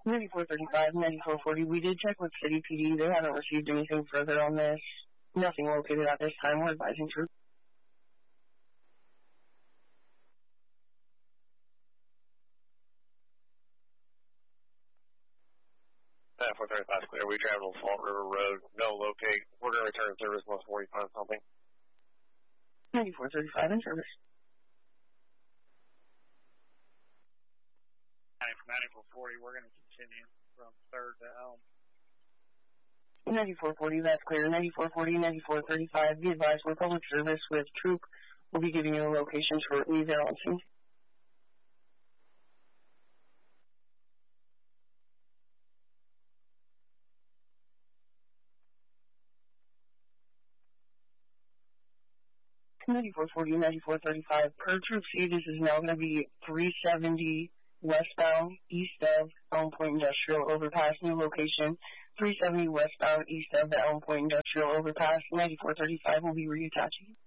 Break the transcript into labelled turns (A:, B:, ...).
A: 9435, 9440. We did check with City PD. They haven't received anything further on this. Nothing located at this time. We're advising troops.
B: 435 clear. We traveled on Salt River Road. No locate. We're going to return service once we find something.
A: 9435 in service.
C: 9440, we're going to continue from 3rd to Elm.
A: 9440, that's clear. 9440, 9435, be advised, we're public service with Troop. We'll be giving you a location shortly there on scene. (9440, 9435). Per Troop C, this is now going to be 370 westbound east of Elm Point Industrial Overpass. New location, 370 westbound east of the Elm Point Industrial Overpass. 9435 will be reattaching.